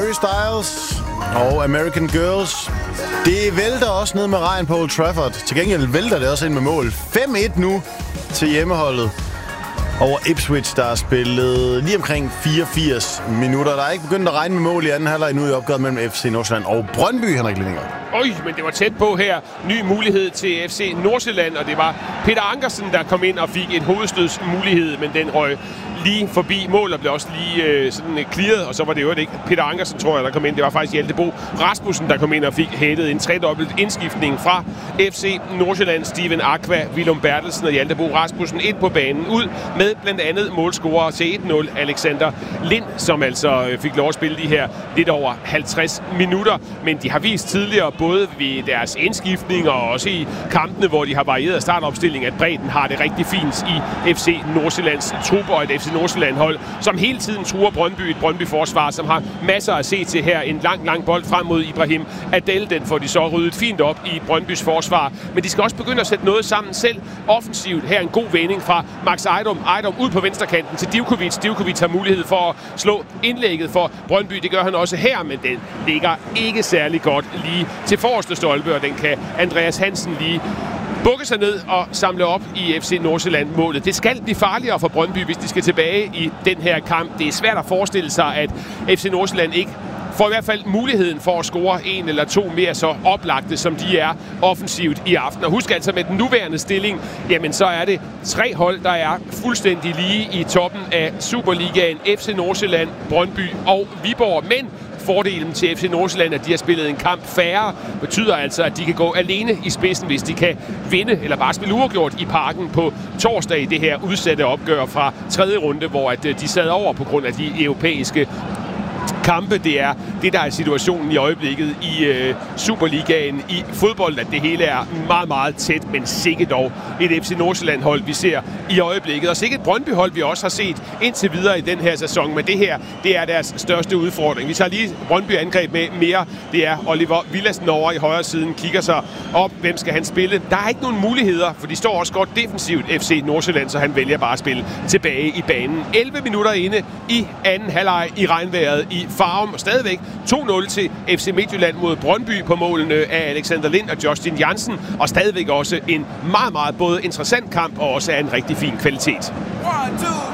Harry Styles og American Girls. Det vælter også ned med regn på Old Trafford. Til gengæld vælter det også ind med mål. 5-1 nu til hjemmeholdet over Ipswich, der har spillet lige omkring 84 minutter. Der er ikke begyndt at regne med mål i anden halvleg nu i opgøret mellem FC Nordsjælland og Brøndby, Henrik Lindinger. Men det var tæt på her. Ny mulighed til FC Nordsjælland, og det var Peter Ankersen, der kom ind og fik en hovedstødsmulighed, men den røg lige forbi mål og blev også lige clearet, og så var det jo ikke Peter Ankersen, tror jeg, der kom ind. Det var faktisk Hjalte Bo Rasmussen, der kom ind og fik hættet en tredobbelt indskiftning fra FC Nordsjælland. Steven Aqua, Willum Bertelsen og Hjalte Bo Rasmussen ind på banen ud med blandt andet målscorer til 1-0 Alexander Lind, som altså fik lov at spille de her lidt over 50 minutter. Men de har vist tidligere, både ved deres indskiftning og også i kampene, hvor de har varieret startopstilling, at bredden har det rigtig fint i FC Nordsjællands trup, og et FC Nordsjælland-hold, som hele tiden truer Brøndby, et Brøndby-forsvar, som har masser at se til her. En lang bold frem mod Ibrahim Adel, den får de så ryddet fint op i Brøndbys forsvar. Men de skal også begynde at sætte noget sammen selv offensivt. Her en god vending fra Max Ejdom ud på venstrekanten til Divkovic. Divkovic har mulighed for at slå indlægget for Brøndby. Det gør han også her, men den ligger ikke særlig godt lige til forreste stolpe, og den kan Andreas Hansen lige bukke sig ned og samle op i FC Nordsjælland-målet. Det skal blive farligere for Brøndby, hvis de skal tilbage i den her kamp. Det er svært at forestille sig, at FC Nordsjælland ikke får i hvert fald muligheden for at score en eller to mere så oplagte, som de er offensivt i aften. Og husk altså, med den nuværende stilling, jamen så er det 3 hold, der er fuldstændig lige i toppen af Superligaen. FC Nordsjælland, Brøndby og Viborg. Men fordelen til FC Nordsjælland, at de har spillet en kamp færre, betyder altså, at de kan gå alene i spidsen, hvis de kan vinde eller bare spille uafgjort i Parken på torsdag i det her udsatte opgør fra 3. runde, hvor at de sad over på grund af de europæiske kampe. Det er det, der er situationen i øjeblikket i Superligaen i fodbold, at det hele er meget, meget tæt, men sikkert dog et FC Nordsjælland-hold, vi ser i øjeblikket. Og sikkert et Brøndby-hold, vi også har set indtil videre i den her sæson, men det her, det er deres største udfordring. Vi tager lige Brøndby-angreb med mere. Det er Oliver Villadsen over i højre siden, kigger sig op, hvem skal han spille. Der er ikke nogen muligheder, for de står også godt defensivt FC Nordsjælland, så han vælger bare at spille tilbage i banen. 11 minutter inde i anden halvleg i regnvejret i Farum, og stadigvæk 2-0 til FC Midtjylland mod Brøndby på målene af Alexander Lind og Justin Jansen, og stadigvæk også en meget, meget både interessant kamp og også af en rigtig fin kvalitet.